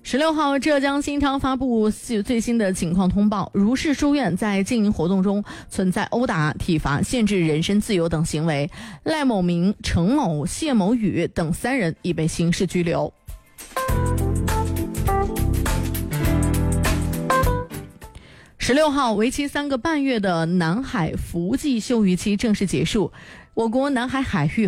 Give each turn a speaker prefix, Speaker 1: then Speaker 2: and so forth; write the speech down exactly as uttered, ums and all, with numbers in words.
Speaker 1: 十六号，浙江新昌发布最新的情况通报，如是书院在经营活动中存在殴打、体罚、限制人身自由等行为，赖某明、程某、谢某宇等三人已被刑事拘留。十六号，为期三个半月的南海伏季休渔期正式结束，我国南海海域